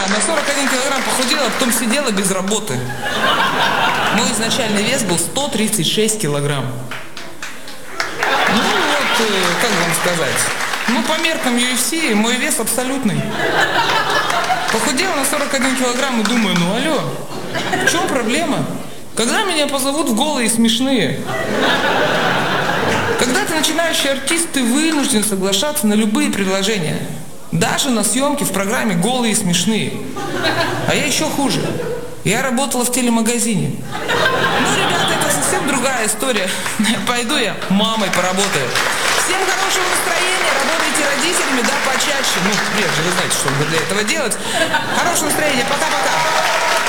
на 41 килограмм похудела, а потом сидела без работы. Мой изначальный вес был 136 килограмм. Ну вот, как вам сказать. Ну, по меркам UFC мой вес абсолютный. Похудела на 41 килограмм и думаю, ну алло, в чем проблема? Когда меня позовут в голые и смешные? Когда ты начинающий артист, ты вынужден соглашаться на любые предложения. Даже на съемки в программе «Голые и смешные». А я еще хуже. Я работала в телемагазине. Ну, ребята, это совсем другая история. Пойду я мамой поработаю. Всем хорошего настроения, работайте родителями, да, почаще. Ну, прежде вы знаете, что надо для этого делать. Хорошего настроения, пока-пока.